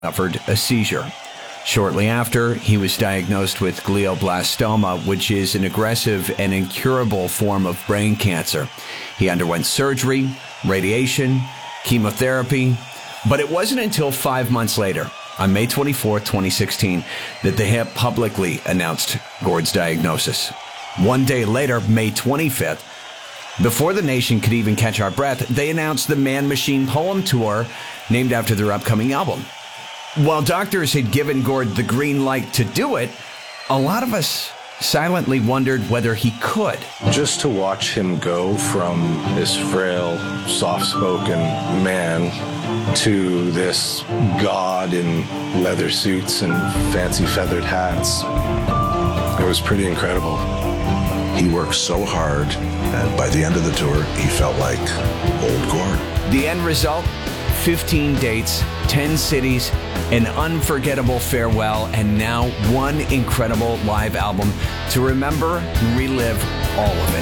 suffered a seizure. Shortly after, he was diagnosed with glioblastoma, which is an aggressive and incurable form of brain cancer. He underwent surgery, radiation, chemotherapy, but it wasn't until 5 months later, on May 24, 2016, that they publicly announced Gord's diagnosis. 1 day later, May 25th, before the nation could even catch our breath, they announced the Man Machine Poem Tour, named after their upcoming album. While doctors had given Gord the green light to do it, a lot of us silently wondered whether he could. Just to watch him go from this frail, soft-spoken man to this god in leather suits and fancy feathered hats, it was pretty incredible. He worked so hard, and by the end of the tour, he felt like old Gord. The end result? 15 dates, 10 cities, an unforgettable farewell, and now one incredible live album to remember and relive all of it.